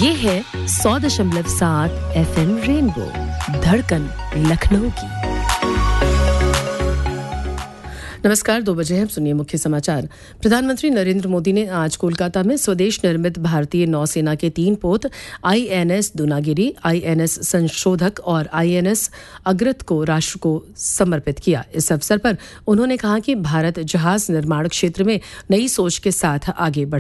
ये है 100.7 FM rainbow, धड़कन लखनऊ की। नमस्कार, 2 बजे हैं। सुनिए मुख्य समाचार। प्रधानमंत्री नरेंद्र मोदी ने आज कोलकाता में स्वदेश निर्मित भारतीय नौसेना के 3 पोत INS दूनागिरी, INS संशोधक और INS अग्रत को राष्ट्र को समर्पित किया। इस अवसर पर उन्होंने कहा कि भारत जहाज निर्माण क्षेत्र में नई सोच के साथ आगे बढ़